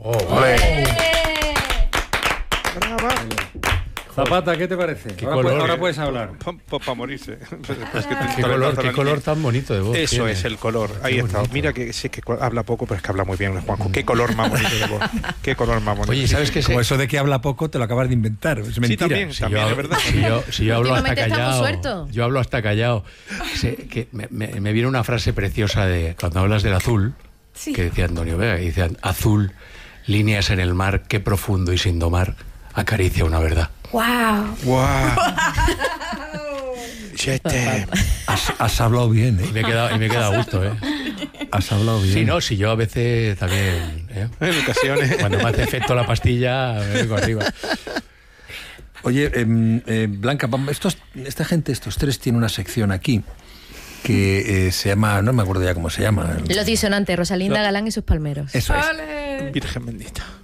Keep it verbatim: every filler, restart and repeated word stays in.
Oh, vale. Brava. Zapata, ¿qué te parece? ¿Qué Ahora, color? pu- ahora puedes hablar. Para morirse. Qué color, qué color tan bonito de voz. Eso tiene. es el color. Ahí Qué está. bonito. Mira que sí que habla poco, pero es que habla muy bien, Juanjo. Qué color más bonito de voz. Qué color más bonito. Oye, ¿sabes qué sé? Como eso de que habla poco te lo acabas de inventar. Es mentira. Sí, también, Si también, yo, es verdad. Si yo, si yo hablo hasta Últimamente está muy callado, suelto. yo hablo hasta callado. Sé que me, me, me viene una frase preciosa de cuando hablas del azul, Sí. que decía Antonio Vega, y decían, azul, líneas en el mar, qué profundo y sin domar, acaricia una verdad. ¡Wow! ¡Guau! Chete. Has, has hablado bien, Y ¿eh? me he quedado, y me he quedado a gusto, ¿eh? Has hablado bien. Sí, no, si yo a veces también, ¿eh? En ocasiones. Cuando me hace efecto la pastilla, me vengo arriba. Oye, eh, eh, Blanca, vam- estos, esta gente, estos tres, tienen una sección aquí que eh, se llama, no me acuerdo ya cómo se llama. Los disonantes, Rosalinda Galán y sus palmeros. Eso es. Virgen bendita.